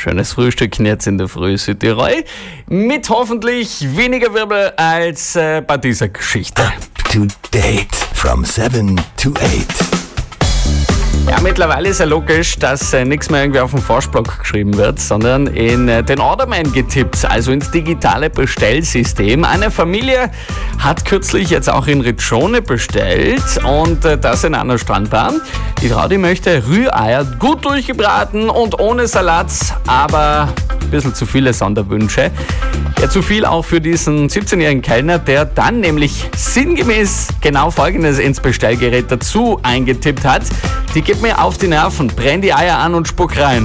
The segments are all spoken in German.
Schönes Frühstück jetzt in der Früh Südtirol. Mit hoffentlich weniger Wirbel als bei dieser Geschichte. Up to date from 7 to 8. Ja, mittlerweile ist ja logisch, dass nichts mehr irgendwie auf dem Forschblock geschrieben wird, sondern in den Orderman getippt, also ins digitale Bestellsystem. Eine Familie hat kürzlich jetzt auch in Ritschone bestellt und das in einer Strandbar. Die Frau, die möchte Rühreier gut durchgebraten und ohne Salat, aber ein bisschen zu viele Sonderwünsche. Ja, zu viel auch für diesen 17-jährigen Kellner, der dann nämlich sinngemäß genau Folgendes ins Bestellgerät dazu eingetippt hat. Die geht mir auf die Nerven, brenn die Eier an und spuck rein.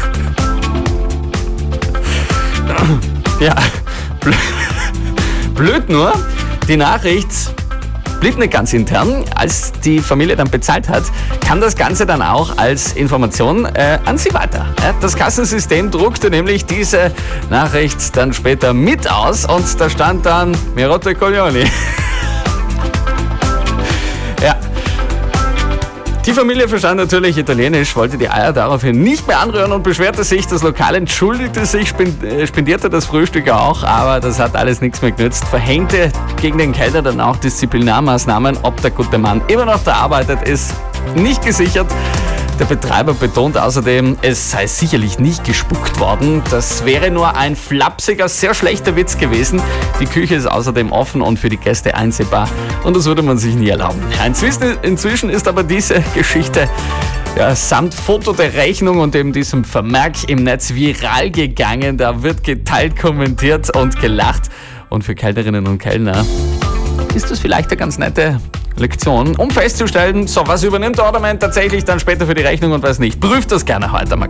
Ja, blöd nur, die Nachricht blieb nicht ganz intern. Als die Familie dann bezahlt hat, kam das Ganze dann auch als Information an sie weiter. Das Kassensystem druckte nämlich diese Nachricht dann später mit aus und da stand dann Mirotte Coglioni. Ja. Die Familie verstand natürlich Italienisch, wollte die Eier daraufhin nicht mehr anrühren und beschwerte sich. Das Lokal entschuldigte sich, spendierte das Frühstück auch, aber das hat alles nichts mehr genützt. Verhängte gegen den Kellner dann auch Disziplinarmaßnahmen. Ob der gute Mann immer noch da arbeitet, ist nicht gesichert. Der Betreiber betont außerdem, es sei sicherlich nicht gespuckt worden. Das wäre nur ein flapsiger, sehr schlechter Witz gewesen. Die Küche ist außerdem offen und für die Gäste einsehbar und das würde man sich nie erlauben. Inzwischen ist aber diese Geschichte samt Foto der Rechnung und eben diesem Vermerk im Netz viral gegangen. Da wird geteilt, kommentiert und gelacht. Und für Kellnerinnen und Kellner ist das vielleicht eine ganz nette Lektion, um festzustellen, so was übernimmt der Orderman tatsächlich dann später für die Rechnung und was nicht. Prüft das gerne heute mal.